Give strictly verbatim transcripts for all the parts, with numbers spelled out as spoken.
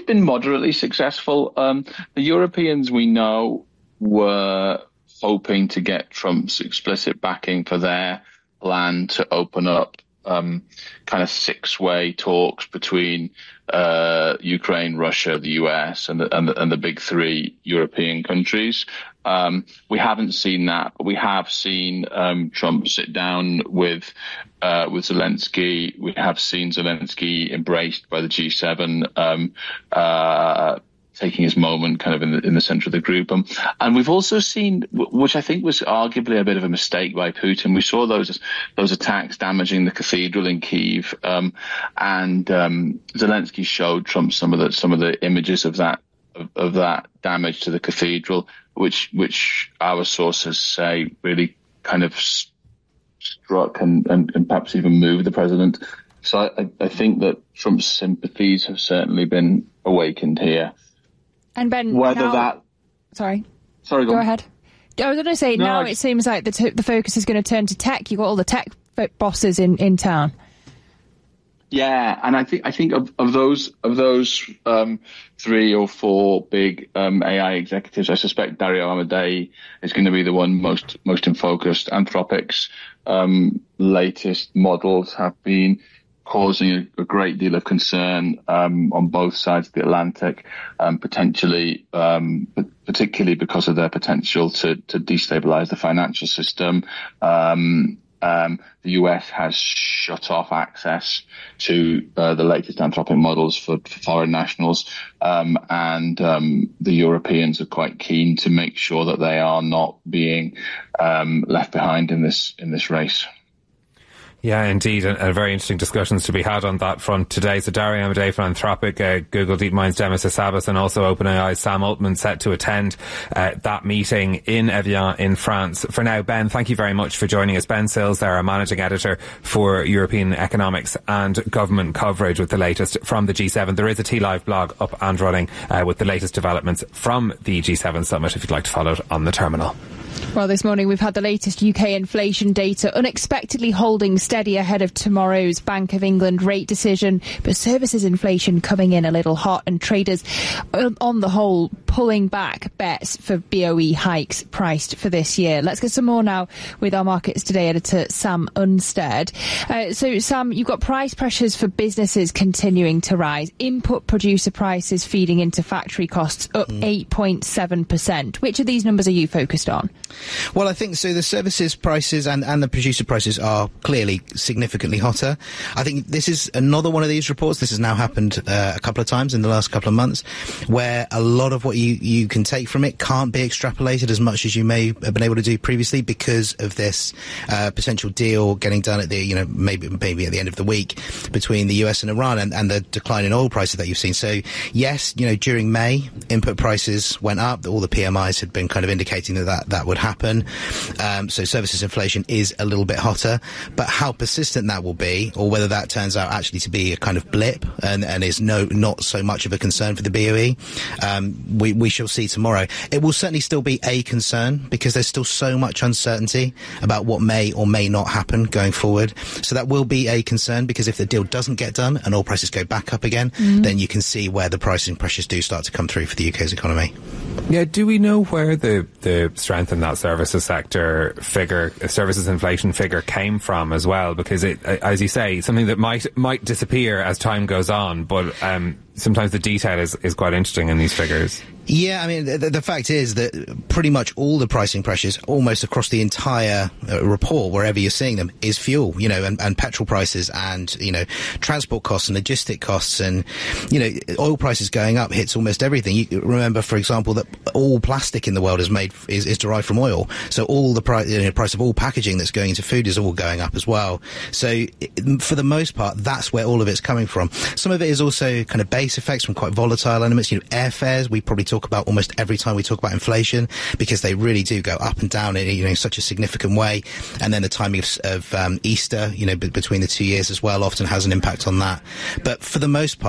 been moderately successful. Um, the Europeans, we know, were hoping to get Trump's explicit backing for their plan to open up um, kind of six-way talks between uh, Ukraine, Russia, the U S, and the, and the, and the big three European countries. Um, we haven't seen that, but we have seen um, Trump sit down with uh, with Zelensky. We have seen Zelensky embraced by the G seven, um, uh, taking his moment kind of in the, in the center of the group. Um, and we've also seen, which I think was arguably a bit of a mistake by Putin, we saw those those attacks damaging the cathedral in Kyiv, um, and um, Zelensky showed Trump some of the some of the images of that of, of that damage to the cathedral, which which our sources say really kind of struck and, and, and perhaps even moved the president. So I, I think that Trump's sympathies have certainly been awakened here. And Ben, whether now, that sorry, sorry, go, go on. ahead. I was going to say no, now I... it seems like the t- the focus is going to turn to tech. You've got all the tech bosses in, in town. Yeah, and I think I think of, of those of those um, three or four big um, A I executives, I suspect Dario Amodei is going to be the one most most in focus. Anthropic's um, latest models have been causing a, a great deal of concern um, on both sides of the Atlantic, um, potentially, um, particularly because of their potential to, to destabilize the financial system. Um, um, the U S has shut off access to uh, the latest Anthropic models for, for foreign nationals, um, and um, the Europeans are quite keen to make sure that they are not being um, left behind in this in this race. Yeah, indeed, and, and very interesting discussions to be had on that front today. So Dario Amodei from Anthropic, uh, Google DeepMind's Demis Hassabis, and also OpenAI's Sam Altman set to attend uh, that meeting in Evian in France. For now, Ben, thank you very much for joining us. Ben Sills, there, our managing editor for European economics and government coverage with the latest from the G seven. There is a T Live blog up and running uh, with the latest developments from the G seven summit if you'd like to follow it on the terminal. Well, this morning we've had the latest U K inflation data unexpectedly holding steady ahead of tomorrow's Bank of England rate decision, but services inflation coming in a little hot and traders on the whole pulling back bets for B O E hikes priced for this year. Let's get some more now with our Markets Today editor Sam Unstead. Uh, so Sam, you've got price pressures for businesses continuing to rise. Input producer prices feeding into factory costs up mm. eight point seven percent. Which of these numbers are you focused on? Well, I think so. The services prices and, and the producer prices are clearly significantly hotter. I think this is another one of these reports. This has now happened uh, a couple of times in the last couple of months, where a lot of what you, you can take from it can't be extrapolated as much as you may have been able to do previously because of this uh, potential deal getting done at the, you know, maybe maybe at the end of the week between the U S and Iran, and, and the decline in oil prices that you've seen. So, yes, you know, during May, input prices went up. All the P M Is had been kind of indicating that that, that would happen. Um, so services inflation is a little bit hotter, but how persistent that will be, or whether that turns out actually to be a kind of blip and, and is no not so much of a concern for the B O E, um, we, we shall see tomorrow. It will certainly still be a concern because there's still so much uncertainty about what may or may not happen going forward. So that will be a concern, because if the deal doesn't get done and oil prices go back up again, mm-hmm. then you can see where the pricing pressures do start to come through for the U K's economy. Yeah, do we know where the, the strength in that services sector figure, services inflation figure came from as well? Because it, as you say, something that might might disappear as time goes on, but um, sometimes the detail is, is quite interesting in these figures. Yeah, I mean, the, the fact is that pretty much all the pricing pressures, almost across the entire uh, report, wherever you're seeing them, is fuel, you know, and, and petrol prices and, you know, transport costs and logistic costs and, you know, oil prices going up hits almost everything. You remember, for example, that all plastic in the world is made, is, is derived from oil. So all the price, you know, price of all packaging that's going into food is all going up as well. So for the most part, that's where all of it's coming from. Some of it is also kind of base effects from quite volatile elements. You know, airfares, we probably talk about almost every time we talk about inflation, because they really do go up and down in, you know, such a significant way. And then the timing of, of um, Easter, you know, b- between the two years as well, often has an impact on that. But for the most part,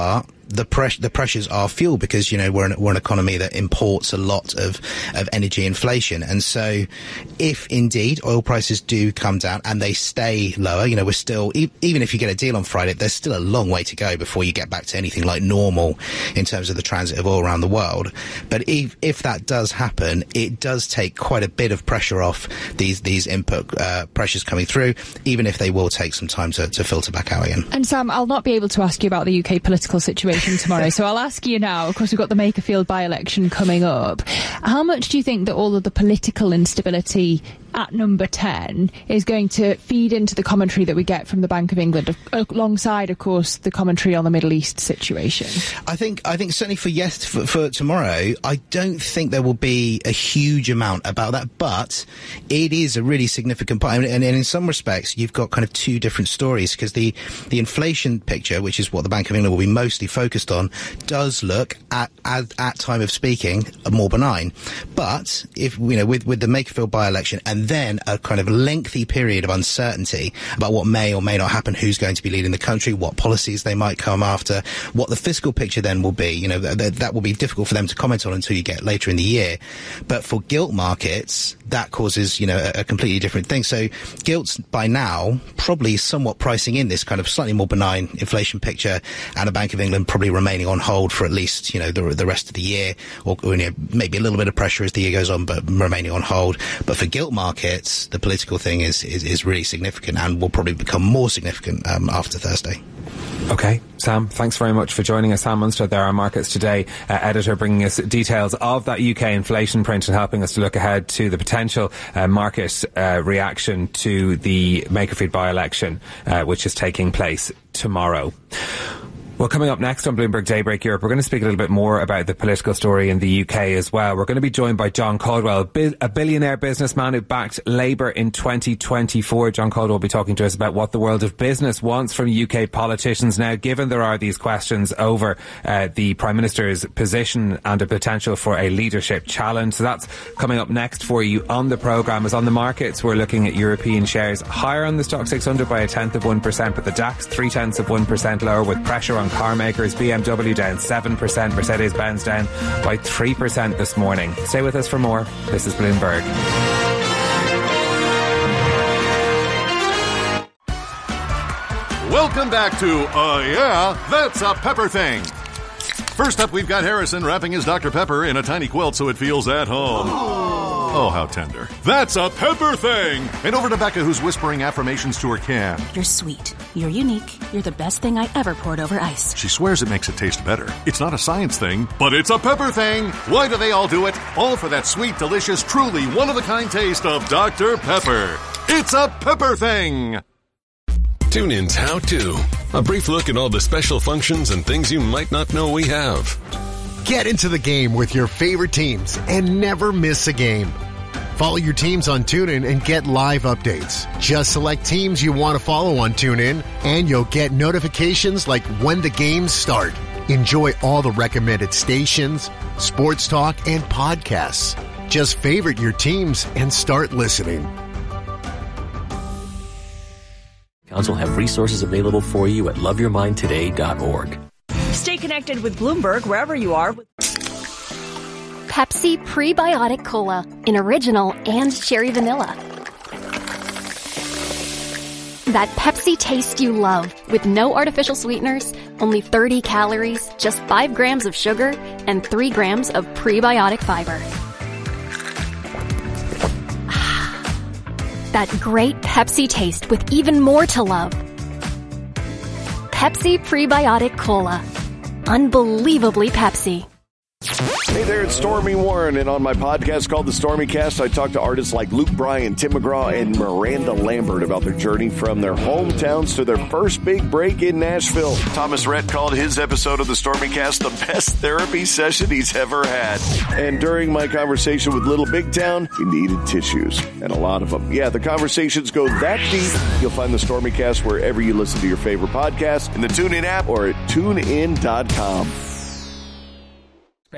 the press the pressures are fuel because, you know, we're an, we're an economy that imports a lot of, of energy inflation. And so if indeed oil prices do come down and they stay lower, you know, we're still, e- even if you get a deal on Friday, there's still a long way to go before you get back to anything like normal in terms of the transit of oil around the world. But if, if that does happen, it does take quite a bit of pressure off these, these input uh, pressures coming through, even if they will take some time to, to filter back out again. And Sam, I'll not be able to ask you about the U K political situation tomorrow, so I'll ask you now. Of course, we've got the Makerfield by-election coming up. How much do you think that all of the political instability at number ten is going to feed into the commentary that we get from the Bank of England, alongside, of course, the commentary on the Middle East situation? I think I think certainly for yes for, for tomorrow, I don't think there will be a huge amount about that, but it is a really significant part. And, and in some respects, you've got kind of two different stories, because the, the inflation picture, which is what the Bank of England will be mostly focused on, does look at at, at time of speaking more benign. But if you know, with with the Makerfield by-election and then a kind of lengthy period of uncertainty about what may or may not happen, who's going to be leading the country, what policies they might come after, what the fiscal picture then will be. You know, th- that will be difficult for them to comment on until you get later in the year. But for gilt markets, that causes, you know, a, a completely different thing. So gilts by now probably somewhat pricing in this kind of slightly more benign inflation picture, and a Bank of England probably remaining on hold for at least, you know, the, the rest of the year, or, or you know, maybe a little bit of pressure as the year goes on, but remaining on hold. But for gilt markets, Markets, the political thing is, is, is really significant, and will probably become more significant um, after Thursday. Okay, Sam, thanks very much for joining us. Sam Munster, there are Markets Today uh, editor, bringing us details of that U K inflation print and helping us to look ahead to the potential uh, market uh, reaction to the Makerfield by-election, uh, which is taking place tomorrow. Well, coming up next on Bloomberg Daybreak Europe, we're going to speak a little bit more about the political story in the U K as well. We're going to be joined by John Caldwell, a billionaire businessman who backed Labour in twenty twenty-four. John Caldwell will be talking to us about what the world of business wants from U K politicians now, given there are these questions over uh, the Prime Minister's position and a potential for a leadership challenge. So that's coming up next for you on the programme. As on the markets, we're looking at European shares higher on the Stock six hundred by a tenth of one percent, but the DAX three tenths of one percent lower, with pressure on car makers. B M W down seven percent, Mercedes-Benz down by three percent this morning. Stay with us for more. This is Bloomberg. Welcome back to Uh Yeah, That's a Pepper Thing. First up, we've got Harrison wrapping his Doctor Pepper in a tiny quilt so it feels at home. Oh, how tender. That's a Pepper Thing! And over to Becca, who's whispering affirmations to her can. You're sweet. You're unique. You're the best thing I ever poured over ice. She swears it makes it taste better. It's not a science thing, but it's a Pepper Thing! Why do they all do it? All for that sweet, delicious, truly one-of-a-kind taste of Doctor Pepper. It's a Pepper Thing! TuneIn's How To. A brief look at all the special functions and things you might not know we have. Get into the game with your favorite teams and never miss a game. Follow your teams on TuneIn and get live updates. Just select teams you want to follow on TuneIn, and you'll get notifications like when the games start. Enjoy all the recommended stations, sports talk, and podcasts. Just favorite your teams and start listening. Council have resources available for you at love your mind today dot org. Stay connected with Bloomberg wherever you are. Pepsi Prebiotic Cola in original and cherry vanilla. That Pepsi taste you love, with no artificial sweeteners, only thirty calories, just five grams of sugar, and three grams of prebiotic fiber. That great Pepsi taste with even more to love. Pepsi Prebiotic Cola. Unbelievably Pepsi. Hey there, it's Stormy Warren, and on my podcast called The Stormy Cast, I talk to artists like Luke Bryan, Tim McGraw, and Miranda Lambert about their journey from their hometowns to their first big break in Nashville. Thomas Rhett called his episode of The Stormy Cast the best therapy session he's ever had. And during my conversation with Little Big Town, he needed tissues, and a lot of them. Yeah, the conversations go that deep. You'll find The Stormy Cast wherever you listen to your favorite podcast, in the TuneIn app or at tune in dot com.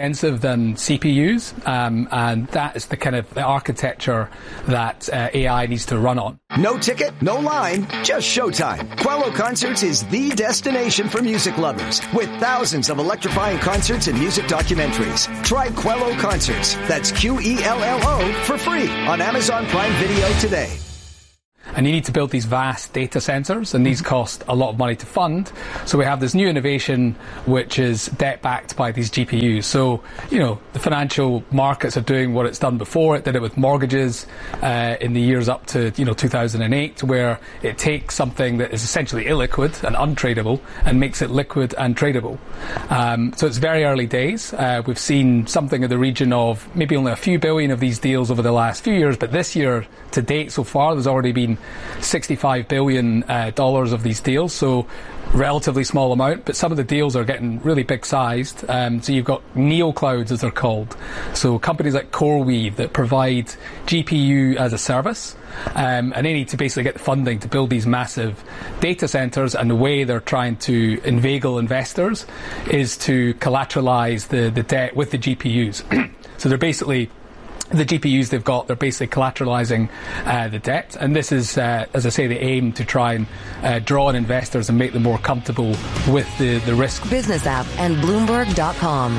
expensive than C P Us, um, and that is the kind of the architecture that uh, A I needs to run on. No ticket, no line, just showtime. Quello Concerts is the destination for music lovers, with thousands of electrifying concerts and music documentaries. Try Quello Concerts, that's Q E L L O, for free on Amazon Prime Video today. And you need to build these vast data centers, and these cost a lot of money to fund. So we have this new innovation, which is debt-backed by these G P Us. So, you know, the financial markets are doing what it's done before. It did it with mortgages uh, in the years up to, you know, two thousand eight, where it takes something that is essentially illiquid and untradeable and makes it liquid and tradable. Um, so it's very early days. Uh, we've seen something in the region of maybe only a few billion of these deals over the last few years, but this year to date so far, there's already been sixty-five billion dollars uh, of these deals, so relatively small amount, but some of the deals are getting really big sized. Um, so you've got neoclouds, as they're called, so companies like CoreWeave that provide G P U as a service, um, and they need to basically get the funding to build these massive data centers, and the way they're trying to inveigle investors is to collateralize the, the debt with the G P Us. So they're basically the G P Us they've got, they're basically collateralizing uh, the debt. And this is, uh, as I say, the aim to try and uh, draw in investors and make them more comfortable with the, the risk. Business app and Bloomberg dot com.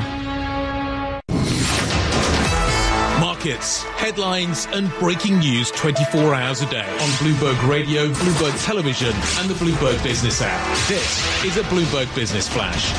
Markets, headlines and breaking news twenty-four hours a day on Bloomberg Radio, Bloomberg Television and the Bloomberg Business app. This is a Bloomberg Business Flash.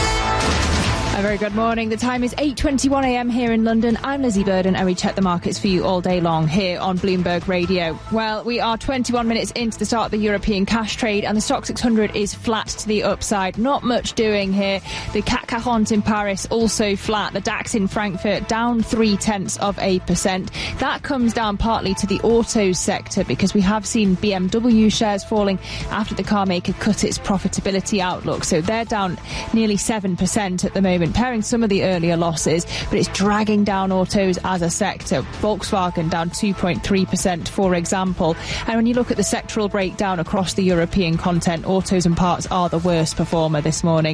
A very good morning. The time is eight twenty-one a m here in London. I'm Lizzie Burden and we check the markets for you all day long here on Bloomberg Radio. Well, we are twenty-one minutes into the start of the European cash trade and the Stoxx six hundred is flat to the upside. Not much doing here. The C A C quarante in Paris also flat. The DAX in Frankfurt down three tenths of a percent. That comes down partly to the autos sector because we have seen B M W shares falling after the car maker cut its profitability outlook. So they're down nearly seven percent at the moment, pairing some of the earlier losses, but it's dragging down autos as a sector. Volkswagen down two point three percent, for example. And when you look at the sectoral breakdown across the European continent, autos and parts are the worst performer this morning.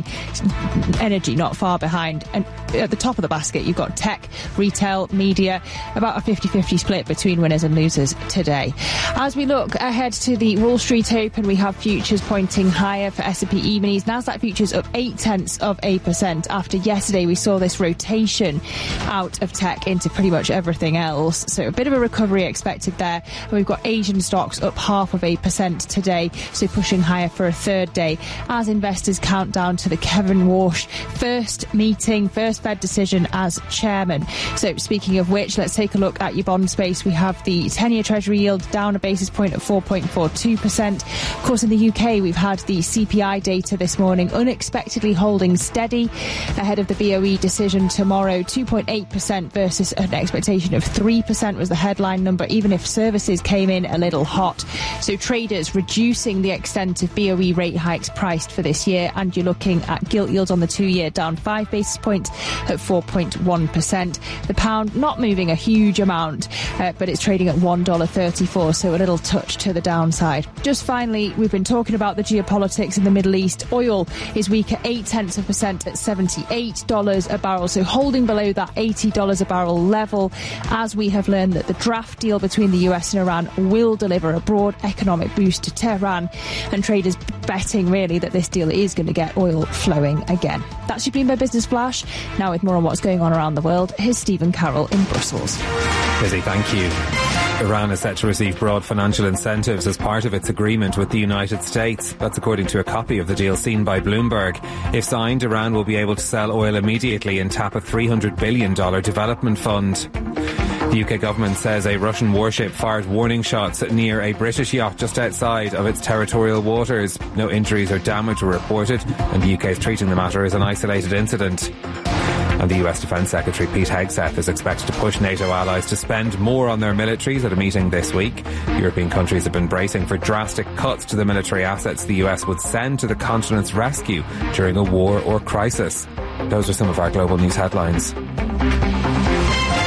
Energy not far behind. And at the top of the basket, you've got tech, retail, media, about a fifty-fifty split between winners and losers today. As we look ahead to the Wall Street Open, we have futures pointing higher for S and P E-minis. Nasdaq futures up eight tenths of a percent after yesterday we saw this rotation out of tech into pretty much everything else. So a bit of a recovery expected there. And we've got Asian stocks up half of a percent today, so pushing higher for a third day as investors count down to the Kevin Warsh first meeting, first Fed decision as chairman. So speaking of which, let's take a look at your bond space. We have the ten-year Treasury yield down a basis point at four point four two percent. Of course, in the U K, we've had the C P I data this morning, unexpectedly holding steady ahead of the B O E decision tomorrow. Two point eight percent versus an expectation of three percent was the headline number, even if services came in a little hot. So traders reducing the extent of B O E rate hikes priced for this year, and you're looking at gilt yields on the two-year down five basis points at four point one percent. The pound not moving a huge amount, uh, but it's trading at one dollar thirty-four, so a little touch to the downside. Just finally, we've been talking about the geopolitics in the Middle East. Oil is weak at eight tenths of a percent at seventy-eight dollars a barrel, so holding below that eighty dollars a barrel level, as we have learned that the draft deal between the U S and Iran will deliver a broad economic boost to Tehran, and traders betting really that this deal is going to get oil flowing again. That's your Bloomberg Business Flash. Now with more on what's going on around the world, here's Stephen Carroll in Brussels. Lizzie, thank you. Iran is set to receive broad financial incentives as part of its agreement with the United States. That's according to a copy of the deal seen by Bloomberg. If signed, Iran will be able to sell oil immediately and tap a three hundred billion dollars development fund. The U K government says a Russian warship fired warning shots near a British yacht just outside of its territorial waters. No injuries or damage were reported, and the U K is treating the matter as an isolated incident. And the U S Defence Secretary Pete Hegseth is expected to push NATO allies to spend more on their militaries at a meeting this week. European countries have been bracing for drastic cuts to the military assets the U S would send to the continent's rescue during a war or crisis. Those are some of our global news headlines. Now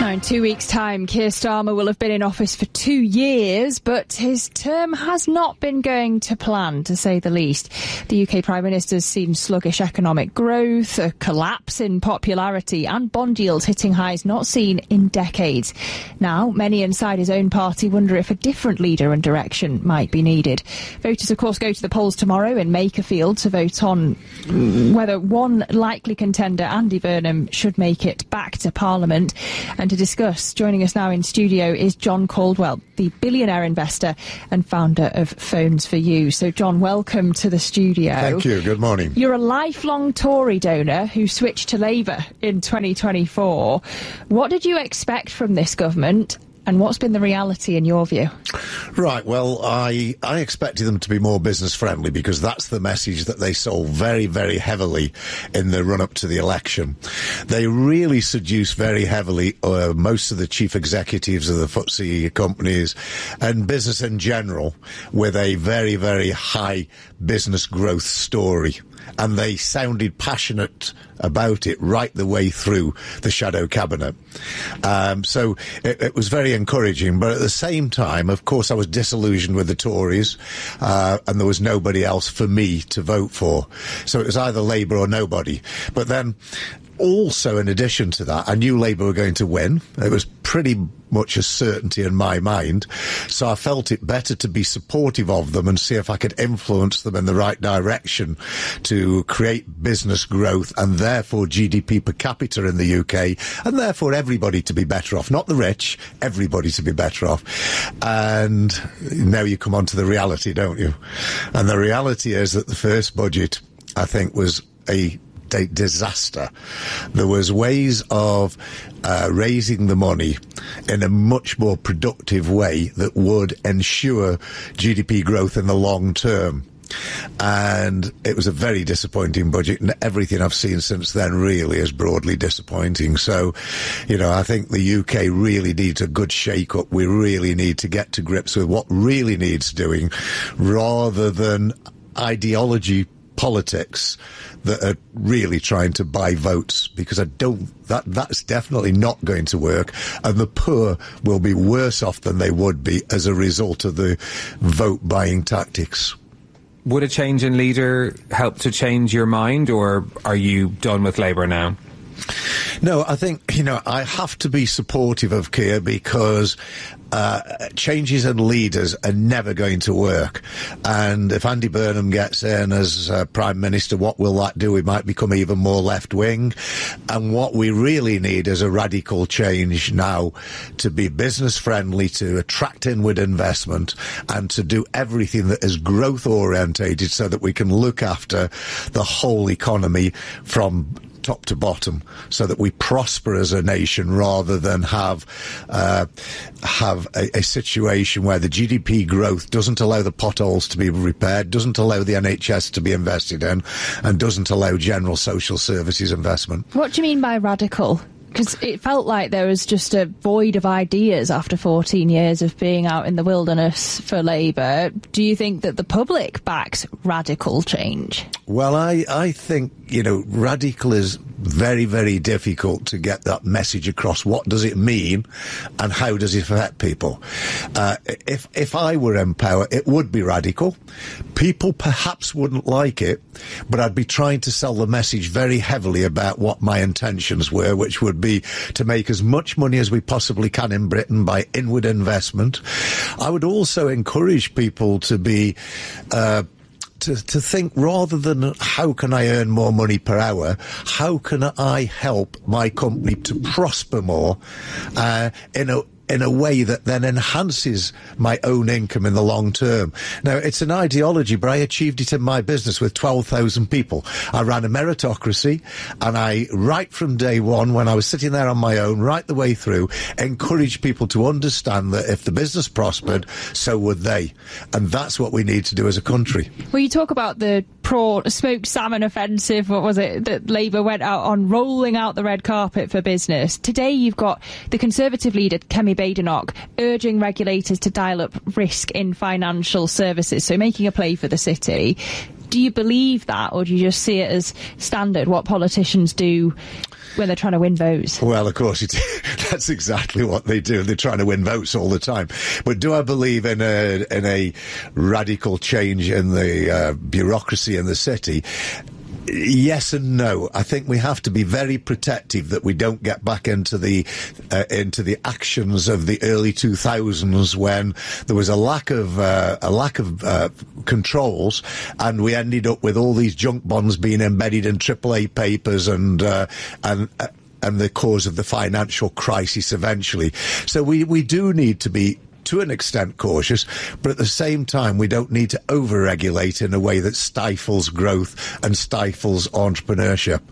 Now, in two weeks' time, Keir Starmer will have been in office for two years, but his term has not been going to plan, to say the least. The U K Prime Minister's seen sluggish economic growth, a collapse in popularity, and bond yields hitting highs not seen in decades. Now, many inside his own party wonder if a different leader and direction might be needed. Voters, of course, go to the polls tomorrow in Makerfield to vote on whether one likely contender, Andy Burnham, should make it back to Parliament. And to discuss, joining us now in studio is John Caldwell, the billionaire investor and founder of Phones for You. So, John, welcome to the studio. Thank you. Good morning. You're a lifelong Tory donor who switched to Labour in twenty twenty-four. What did you expect from this government? And what's been the reality in your view? Right, well, I I expected them to be more business friendly because that's the message that they sold very, very heavily in the run-up to the election. They really seduced very heavily uh, most of the chief executives of the F T S E companies and business in general with a very, very high business growth story. And they sounded passionate about it right the way through the shadow cabinet. Um, so it, it was very encouraging. But at the same time, of course, I was disillusioned with the Tories, uh, and there was nobody else for me to vote for. So it was either Labour or nobody. But then, also, in addition to that, I knew Labour were going to win. It was pretty much a certainty in my mind. So I felt it better to be supportive of them and see if I could influence them in the right direction to create business growth and therefore G D P per capita in the U K, and therefore everybody to be better off. Not the rich, everybody to be better off. And now you come on to the reality, don't you? And the reality is that the first budget, I think, was a a disaster. There was ways of uh, raising the money in a much more productive way that would ensure G D P growth in the long term. And it was a very disappointing budget, and everything I've seen since then really is broadly disappointing. So, you know, I think the U K really needs a good shake-up. We really need to get to grips with what really needs doing, rather than ideology politics that are really trying to buy votes, because I don't, that, that's definitely not going to work, and the poor will be worse off than they would be as a result of the vote buying tactics. Would a change in leader help to change your mind, or are you done with Labour now? No, I think, you know, I have to be supportive of Keir because uh, changes in leaders are never going to work. And if Andy Burnham gets in as uh, Prime Minister, what will that do? We might become even more left-wing. And what we really need is a radical change now to be business-friendly, to attract inward investment, and to do everything that is growth-orientated so that we can look after the whole economy from top to bottom, so that we prosper as a nation rather than have uh, have a, a situation where the G D P growth doesn't allow the potholes to be repaired, doesn't allow the N H S to be invested in, and doesn't allow general social services investment. What do you mean by radical? Because it felt like there was just a void of ideas after fourteen years of being out in the wilderness for Labour. Do you think that the public backs radical change? Well, I, I think, you know, radical is very, very difficult to get that message across. What does it mean and how does it affect people? Uh, if, if I were in power, it would be radical. People perhaps wouldn't like it, but I'd be trying to sell the message very heavily about what my intentions were, which would be to make as much money as we possibly can in Britain by inward investment. I would also encourage people to be uh, To, to think, rather than how can I earn more money per hour, how can I help my company to prosper more uh, in a in a way that then enhances my own income in the long term. Now, it's an ideology, but I achieved it in my business with twelve thousand people. I ran a meritocracy, and I, right from day one, when I was sitting there on my own, right the way through, encouraged people to understand that if the business prospered, so would they. And that's what we need to do as a country. Well, you talk about the prawn, smoked salmon offensive, what was it, that Labour went out on, rolling out the red carpet for business. Today you've got the Conservative leader, Kemi Badenoch, urging regulators to dial up risk in financial services, so making a play for the city. Do you believe that, or do you just see it as standard, what politicians do when they're trying to win votes. Well, of course, it, that's exactly what they do. They're trying to win votes all the time. But do I believe in a in a radical change in the uh, bureaucracy in the city? Yes and no. I think we have to be very protective that we don't get back into the uh, into the actions of the early two thousands when there was a lack of uh, a lack of uh, controls, and we ended up with all these junk bonds being embedded in triple A papers and uh, and. Uh, and the cause of the financial crisis eventually. So we, we do need to be, to an extent, cautious, but at the same time, we don't need to over-regulate in a way that stifles growth and stifles entrepreneurship.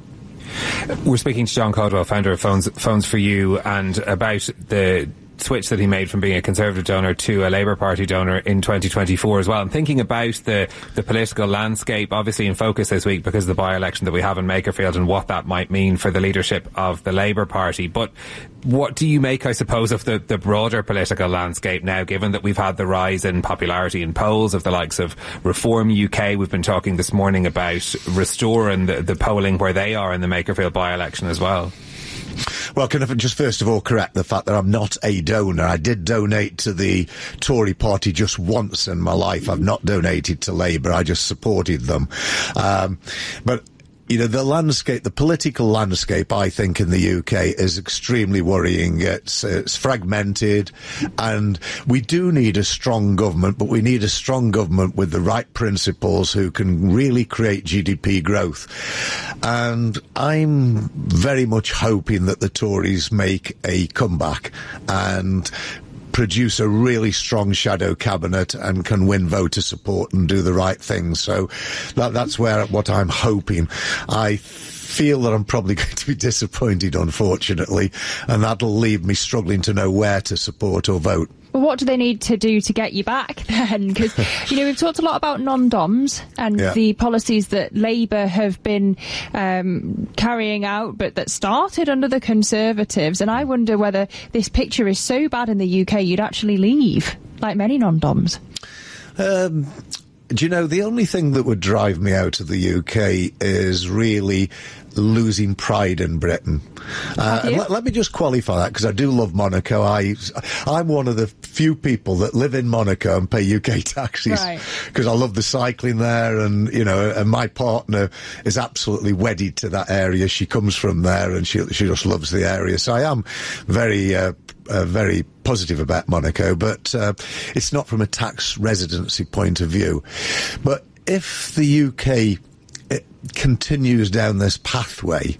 We're speaking to John Caldwell, founder of Phones, Phones for You, and about the switch that he made from being a Conservative donor to a Labour Party donor in twenty twenty-four as well. I'm thinking about the, the political landscape, obviously in focus this week because of the by-election that we have in Makerfield and what that might mean for the leadership of the Labour Party. But what do you make, I suppose, of the, the broader political landscape now, given that we've had the rise in popularity in polls of the likes of Reform U K? We've been talking this morning about Restore and the, the polling where they are in the Makerfield by-election as well. Well, can I just first of all correct the fact that I'm not a donor? I did donate to the Tory party just once in my life. I've not donated to Labour. I just supported them. Um, but you know, the landscape, the political landscape, I think, in the U K is extremely worrying. It's, it's fragmented, and we do need a strong government, but we need a strong government with the right principles who can really create G D P growth. And I'm very much hoping that the Tories make a comeback and produce a really strong shadow cabinet and can win voter support and do the right thing. So that, that's where what I'm hoping. I feel that I'm probably going to be disappointed, unfortunately, and that'll leave me struggling to know where to support or vote. Well, what do they need to do to get you back then? Because, you know, we've talked a lot about non-doms and yeah. the policies that Labour have been um, carrying out, but that started under the Conservatives. And I wonder whether this picture is so bad in the U K you'd actually leave, like many non-doms. Um... Do you know, the only thing that would drive me out of the U K is really losing pride in Britain. Uh, and let, let me just qualify that, because I do love Monaco. I, I'm one of the few people that live in Monaco and pay U K taxes, because right. I love the cycling there, and, you know, and my partner is absolutely wedded to that area. She comes from there, and she, she just loves the area. So I am very... Uh, Uh, very positive about Monaco, but uh, it's not from a tax residency point of view. But if the U K it continues down this pathway,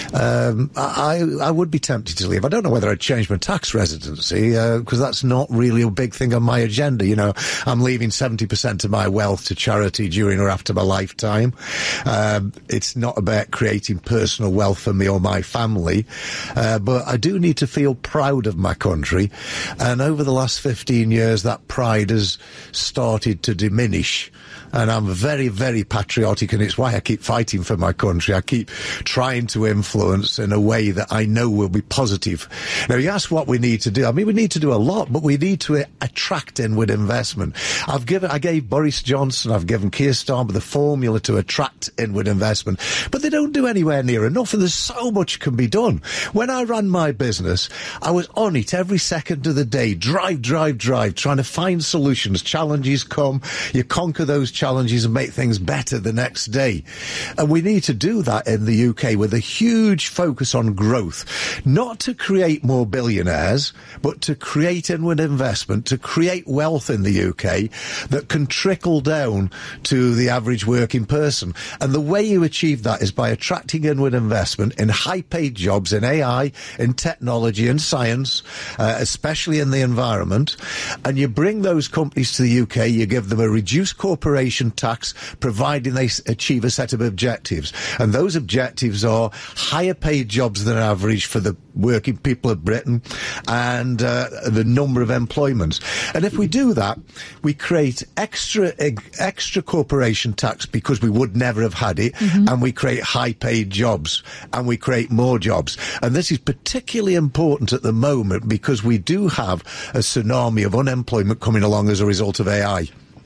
um, I, I would be tempted to leave. I don't know whether I'd change my tax residency, because uh, that's not really a big thing on my agenda. You know, I'm leaving seventy percent of my wealth to charity during or after my lifetime. Um, it's not about creating personal wealth for me or my family, uh, but I do need to feel proud of my country. And over the last fifteen years, that pride has started to diminish. And I'm very, very patriotic, and it's why I keep fighting for my country. I keep trying to influence in a way that I know will be positive. Now, you ask what we need to do. I mean, we need to do a lot, but we need to attract inward investment. I've given, I gave Boris Johnson, I've given Keir Starmer the formula to attract inward investment, but they don't do anywhere near enough, and there's so much can be done. When I ran my business, I was on it every second of the day, drive, drive, drive, trying to find solutions. Challenges come, you conquer those challenges and make things better the next day. And we need to do that in the U K with a huge focus on growth, not to create more billionaires, but to create inward investment, to create wealth in the U K that can trickle down to the average working person. And the way you achieve that is by attracting inward investment in high-paid jobs in A I, in technology, in science, uh, especially in the environment. And you bring those companies to the U K, you give them a reduced corporation tax, providing they achieve a set of objectives. And those objectives are higher paid jobs than average for the working people of Britain, and uh, the number of employments. And if we do that, we create extra extra corporation tax because we would never have had it, mm-hmm. and we create high paid jobs, and we create more jobs. And this is particularly important at the moment because we do have a tsunami of unemployment coming along as a result of A I.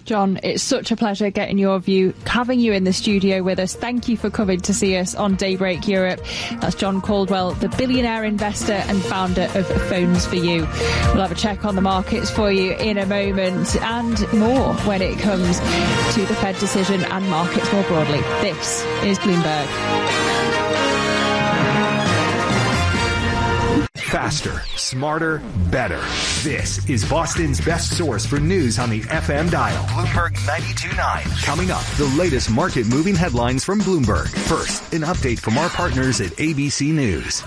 John, it's such a pleasure getting your view, having you in the studio with us. Thank you for coming to see us on Daybreak Europe. That's John Caldwell, the billionaire investor and founder of Phones for You. We'll have a check on the markets for you in a moment and more when it comes to the Fed decision and markets more broadly. This is Bloomberg. Faster, smarter, better. This is Boston's best source for news on the F M dial. Bloomberg ninety-two point nine. Coming up, the latest market-moving headlines from Bloomberg. First, an update from our partners at A B C News.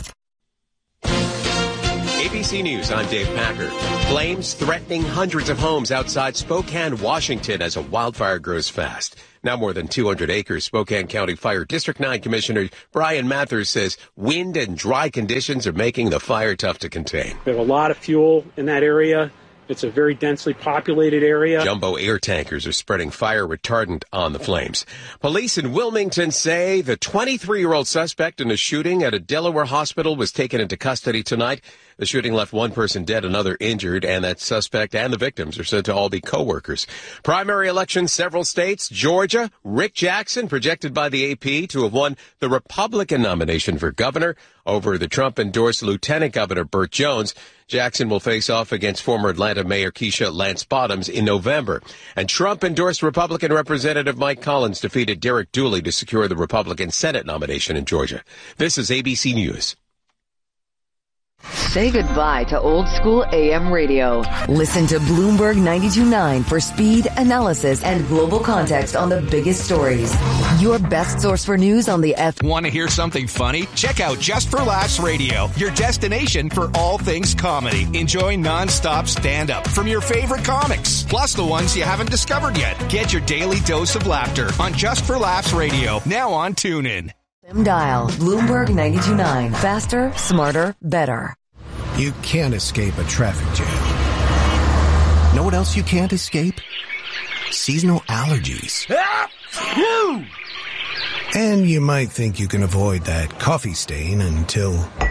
A B C News, I'm Dave Packer. Flames threatening hundreds of homes outside Spokane, Washington as a wildfire grows fast. Now more than two hundred acres, Spokane County Fire District nine Commissioner Brian Mathers says wind and dry conditions are making the fire tough to contain. We have a lot of fuel in that area. It's a very densely populated area. Jumbo air tankers are spreading fire retardant on the flames. Police in Wilmington say the twenty-three-year-old suspect in a shooting at a Delaware hospital was taken into custody tonight. The shooting left one person dead, another injured, and that suspect and the victims are said to all be co-workers. Primary elections, several states. Georgia, Rick Jackson, projected by the A P to have won the Republican nomination for governor over the Trump-endorsed Lieutenant Governor Burt Jones. Jackson will face off against former Atlanta Mayor Keisha Lance Bottoms in November. And Trump-endorsed Republican Representative Mike Collins defeated Derek Dooley to secure the Republican Senate nomination in Georgia. This is A B C News. Say goodbye to old school A M radio. Listen to Bloomberg ninety-two point nine for speed, analysis, and global context on the biggest stories. Your best source for news on the F. Want to hear something funny? Check out Just for Laughs Radio, your destination for all things comedy. Enjoy nonstop stand-up from your favorite comics, plus the ones you haven't discovered yet. Get your daily dose of laughter on Just for Laughs Radio, now on TuneIn. Dial Bloomberg ninety-two point nine. Faster, smarter, better. You can't escape a traffic jam. Know what else you can't escape? Seasonal allergies. And you might think you can avoid that coffee stain until...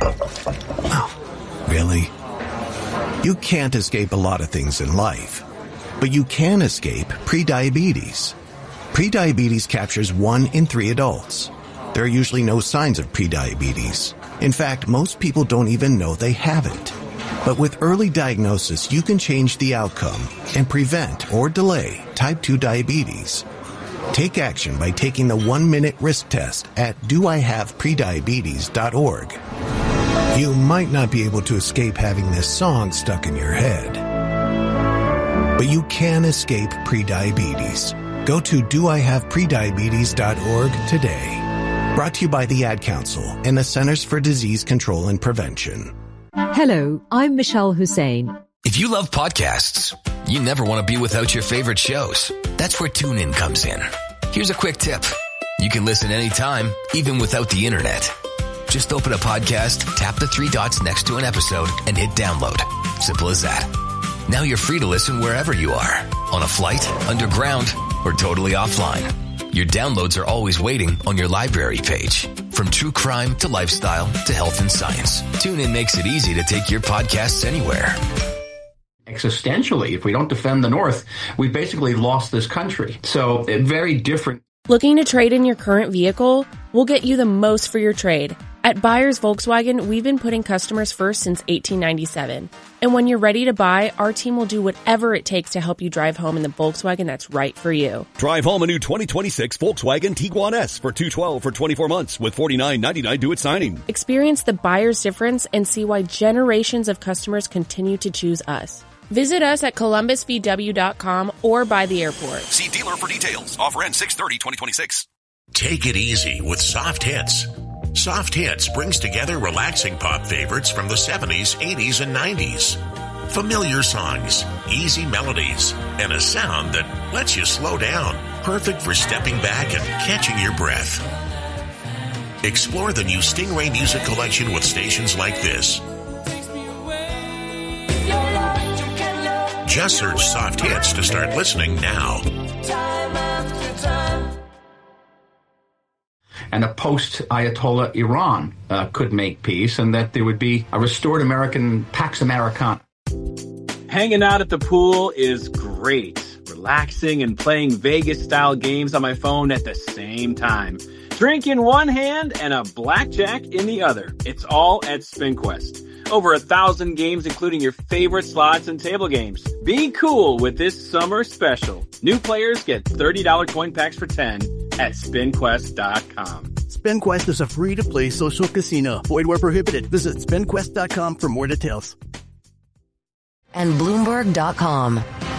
Oh, really? You can't escape a lot of things in life, but you can escape prediabetes. Prediabetes captures one in three adults. There are usually no signs of prediabetes. In fact, most people don't even know they have it. But with early diagnosis, you can change the outcome and prevent or delay type two diabetes. Take action by taking the one-minute risk test at do I have prediabetes dot org. You might not be able to escape having this song stuck in your head, but you can escape prediabetes. Go to do I have prediabetes dot org today. Brought to you by the Ad Council and the Centers for Disease Control and Prevention. Hello, I'm Michelle Hussein. If you love podcasts, you never want to be without your favorite shows. That's where TuneIn comes in. Here's a quick tip. You can listen anytime, even without the internet. Just open a podcast, tap the three dots next to an episode, and hit download. Simple as that. Now you're free to listen wherever you are. On a flight, underground, or totally offline. Your downloads are always waiting on your library page. From true crime to lifestyle to health and science, TuneIn makes it easy to take your podcasts anywhere. Existentially, if we don't defend the North, we basically lost this country. So, very different. Looking to trade in your current vehicle? We'll get you the most for your trade. At Buyers Volkswagen, we've been putting customers first since eighteen ninety-seven. And when you're ready to buy, our team will do whatever it takes to help you drive home in the Volkswagen that's right for you. Drive home a new twenty twenty-six Volkswagen Tiguan S for two hundred twelve dollars for twenty-four months with forty-nine ninety-nine due at signing. Experience the buyer's difference and see why generations of customers continue to choose us. Visit us at columbus v w dot com or by the airport. See dealer for details. Offer ends six thirty twenty twenty-six. Take it easy with Soft Hits. Soft Hits brings together relaxing pop favorites from the seventies, eighties, and nineties. Familiar songs, easy melodies, and a sound that lets you slow down. Perfect for stepping back and catching your breath. Explore the new Stingray Music Collection with stations like this. Just search Soft Hits to start listening now. And a post-Ayatollah Iran uh, could make peace, and that there would be a restored American Pax Americana. Hanging out at the pool is great. relaxing and playing Vegas-style games on my phone at the same time. Drink in one hand and a blackjack in the other. It's all at SpinQuest. Over a thousand games, including your favorite slots and table games. Be cool with this summer special. New players get thirty dollars coin packs for ten at spin quest dot com. SpinQuest is a free-to-play social casino. Void where prohibited. Visit spin quest dot com for more details. And Bloomberg dot com.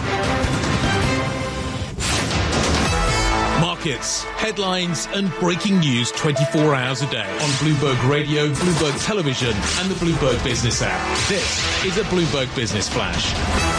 Markets, headlines and breaking news twenty-four hours a day on Bloomberg Radio, Bloomberg Television and the Bloomberg Business app. This is a Bloomberg Business Flash.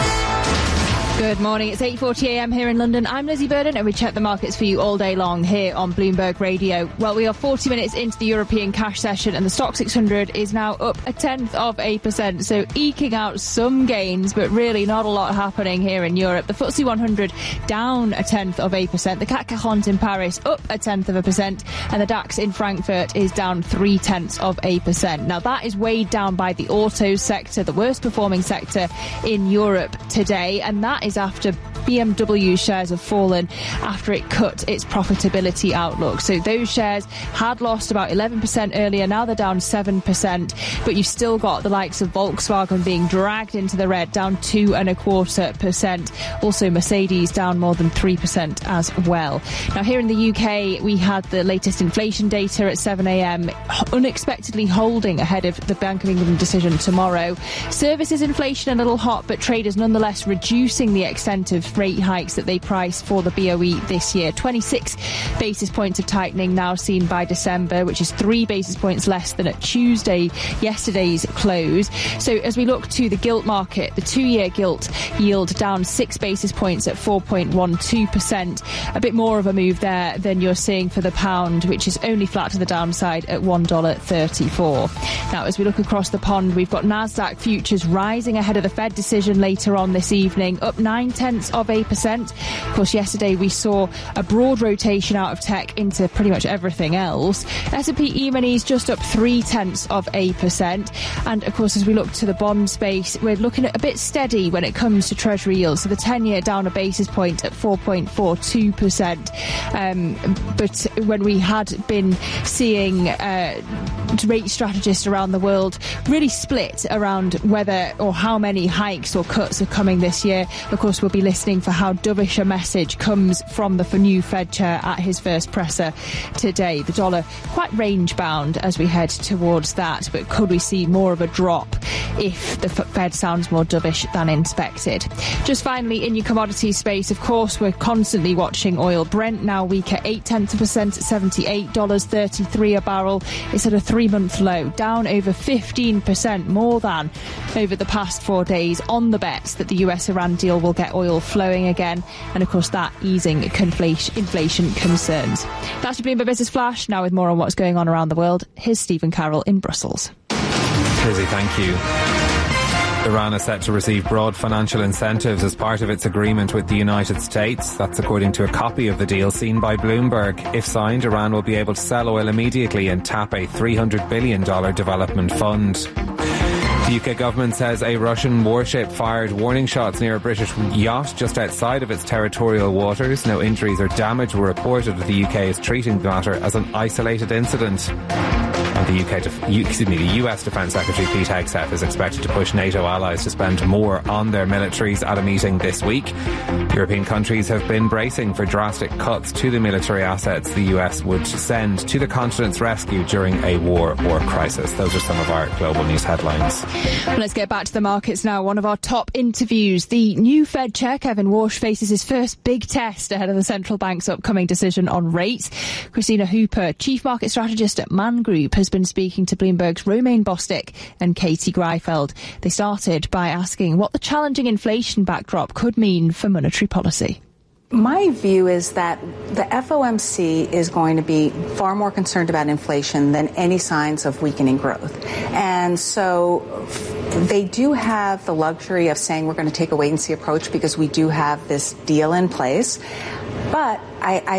Good morning. It's eight forty a m here in London. I'm Lizzie Burden and we check the markets for you all day long here on Bloomberg Radio. Well, we are forty minutes into the European cash session and the Stock six hundred is now up a tenth of a percent. So eking out some gains, but really not a lot happening here in Europe. The F T S E one hundred down a tenth of a percent. The C A C quarante in Paris up a tenth of a percent. And the DAX in Frankfurt is down three tenths of a percent. Now that is weighed down by the auto sector, the worst performing sector in Europe today. And that is after B M W shares have fallen after it cut its profitability outlook. So those shares had lost about eleven percent earlier. Now they're down seven percent. But you've still got the likes of Volkswagen being dragged into the red, down two and a quarter percent. Also Mercedes down more than three percent as well. Now here in the U K, we had the latest inflation data at seven a m, unexpectedly holding ahead of the Bank of England decision tomorrow. Services inflation a little hot, but traders nonetheless reducing the extent of rate hikes that they priced for the B O E this year. twenty-six basis points of tightening now seen by December, which is three basis points less than at Tuesday, yesterday's close. So as we look to the gilt market, the two-year gilt yield down six basis points at four point one two percent. A bit more of a move there than you're seeing for the pound, which is only flat to the downside at one dollar thirty-four. Now, as we look across the pond, we've got Nasdaq futures rising ahead of the Fed decision later on this evening, up nine tenths of a percent. Of course, yesterday we saw a broad rotation out of tech into pretty much everything else. S and P E-minis just up three tenths of a percent. And of course, as we look to the bond space, we're looking at a bit steady when it comes to Treasury yields. So the ten-year down a basis point at four point four two percent. Um, but when we had been seeing uh, rate strategists around the world really split around whether or how many hikes or cuts are coming this year, of course, we'll be listening for how dovish a message comes from the new Fed chair at his first presser today. The dollar quite range bound as we head towards that, but could we see more of a drop if the Fed sounds more dovish than expected? Just finally, in your commodities space, of course, we're constantly watching oil. Brent now weaker, eight tenths of a percent at seventy-eight dollars thirty-three a barrel. It's at a three-month low, down over fifteen percent, more than over the past four days, on the bets that the U S-Iran deal will get oil flowing again, and of course that easing inflation concerns. That's your Bloomberg Business Flash. Now with more on what's going on around the world, here's Stephen Carroll in Brussels. Lizzie, thank you. Iran is set to receive broad financial incentives as part of its agreement with the United States. That's according to a copy of the deal seen by Bloomberg. If signed, Iran will be able to sell oil immediately and tap a three hundred billion dollars development fund. The U K government says a Russian warship fired warning shots near a British yacht just outside of its territorial waters. No injuries or damage were reported. The U K is treating the matter as an isolated incident. And the U K, def- excuse me, the U S Defence Secretary Pete Hegseth is expected to push NATO allies to spend more on their militaries at a meeting this week. European countries have been bracing for drastic cuts to the military assets the U S would send to the continent's rescue during a war or crisis. Those are some of our global news headlines. Well, let's get back to the markets now. One of our top interviews. The new Fed chair, Kevin Warsh, faces his first big test ahead of the central bank's upcoming decision on rates. Christina Hooper, chief market strategist at Man Group, has been speaking to Bloomberg's Romain Bostick and Katie Greifeld. They started by asking what the challenging inflation backdrop could mean for monetary policy. My view is that the F O M C is going to be far more concerned about inflation than any signs of weakening growth. And so they do have the luxury of saying we're going to take a wait-and-see approach because we do have this deal in place. But I, I